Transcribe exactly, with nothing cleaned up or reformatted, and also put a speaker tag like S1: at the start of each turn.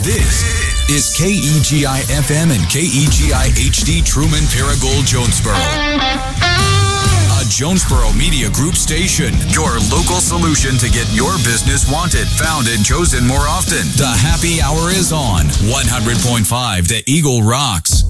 S1: This is K E G I F M and K E G I H D Truman Paragould Jonesboro. A Jonesboro Media Group station. Your local solution to get your business wanted, found, and chosen more often. The happy hour is on. one hundred point five The Eagle rocks.